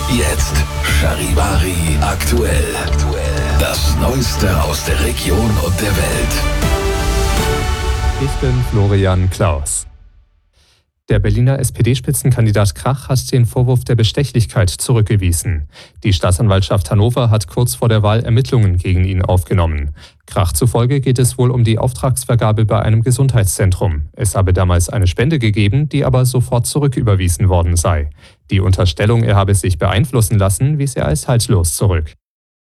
Jetzt Charivari aktuell. Das Neueste aus der Region und der Welt. Ich bin Florian Klaus. Der Berliner SPD-Spitzenkandidat Krach hat den Vorwurf der Bestechlichkeit zurückgewiesen. Die Staatsanwaltschaft Hannover hat kurz vor der Wahl Ermittlungen gegen ihn aufgenommen. Krach zufolge geht es wohl um die Auftragsvergabe bei einem Gesundheitszentrum. Es habe damals eine Spende gegeben, die aber sofort zurücküberwiesen worden sei. Die Unterstellung, er habe sich beeinflussen lassen, wies er als haltlos zurück.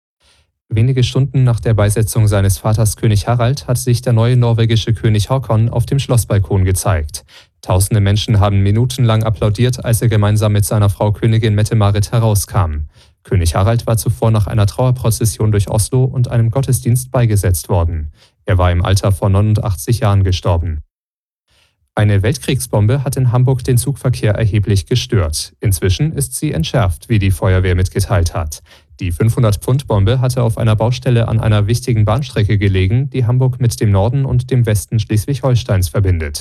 Wenige Stunden nach der Beisetzung seines Vaters König Harald hat sich der neue norwegische König Haakon auf dem Schlossbalkon gezeigt. Tausende Menschen haben minutenlang applaudiert, als er gemeinsam mit seiner Frau Königin Mette-Marit herauskam. König Harald war zuvor nach einer Trauerprozession durch Oslo und einem Gottesdienst beigesetzt worden. Er war im Alter von 89 Jahren gestorben. Eine Weltkriegsbombe hat in Hamburg den Zugverkehr erheblich gestört. Inzwischen ist sie entschärft, wie die Feuerwehr mitgeteilt hat. Die 500-Pfund-Bombe hatte auf einer Baustelle an einer wichtigen Bahnstrecke gelegen, die Hamburg mit dem Norden und dem Westen Schleswig-Holsteins verbindet.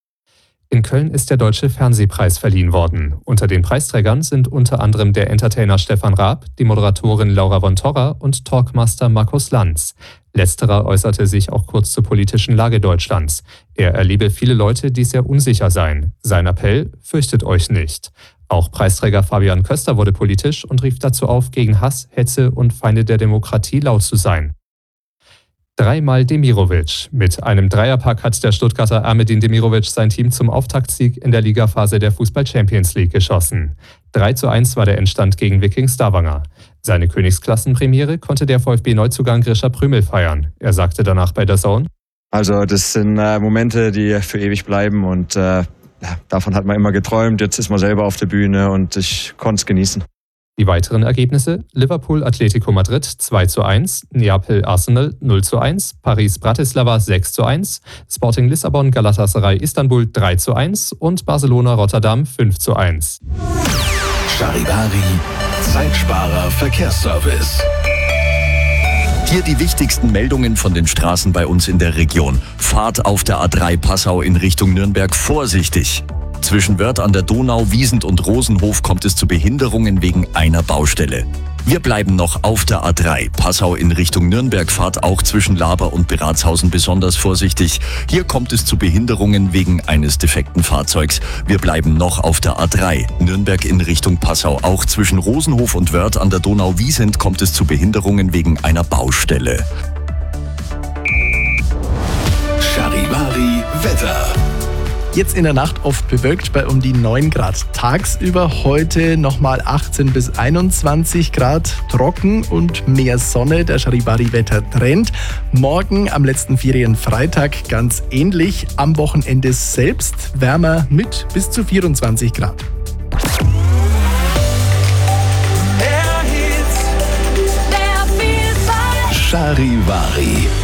In Köln ist der Deutsche Fernsehpreis verliehen worden. Unter den Preisträgern sind unter anderem der Entertainer Stefan Raab, die Moderatorin Laura von Torra und Talkmaster Markus Lanz. Letzterer äußerte sich auch kurz zur politischen Lage Deutschlands. Er erlebe viele Leute, die sehr unsicher seien. Sein Appell: Fürchtet euch nicht. Auch Preisträger Fabian Köster wurde politisch und rief dazu auf, gegen Hass, Hetze und Feinde der Demokratie laut zu sein. Dreimal Demirovic. Mit einem Dreierpack hat der Stuttgarter Ermedin Demirovic sein Team zum Auftaktsieg in der Ligaphase der Fußball-Champions League geschossen. 3:1 war der Endstand gegen Wiking Stavanger. Seine Königsklassenpremiere konnte der VfB-Neuzugang Grisha Prümel feiern. Er sagte danach bei DAZN: Also das sind Momente, die für ewig bleiben und davon hat man immer geträumt. Jetzt ist man selber auf der Bühne und ich konnte es genießen. Die weiteren Ergebnisse: Liverpool Atletico Madrid 2:1, Neapel Arsenal 0:1, Paris Bratislava 6:1, Sporting Lissabon Galatasaray Istanbul 3:1 und Barcelona Rotterdam 5:1. Charivari, Zeitsparer Verkehrsservice. Hier die wichtigsten Meldungen von den Straßen bei uns in der Region. Fahrt auf der A3 Passau in Richtung Nürnberg vorsichtig. Zwischen Wörth an der Donau, Wiesent und Rosenhof kommt es zu Behinderungen wegen einer Baustelle. Wir bleiben noch auf der A3. Passau in Richtung Nürnberg, fahrt auch zwischen Laber und Beratshausen besonders vorsichtig. Hier kommt es zu Behinderungen wegen eines defekten Fahrzeugs. Wir bleiben noch auf der A3. Nürnberg in Richtung Passau. Auch zwischen Rosenhof und Wörth an der Donau, Wiesent kommt es zu Behinderungen wegen einer Baustelle. Charivari Wetter. Jetzt in der Nacht oft bewölkt bei um die 9 Grad. Tagsüber heute nochmal 18 bis 21 Grad, trocken und mehr Sonne. Der Charivari-Wetter-Trend. Morgen am letzten Ferienfreitag ganz ähnlich. Am Wochenende selbst wärmer mit bis zu 24 Grad. Charivari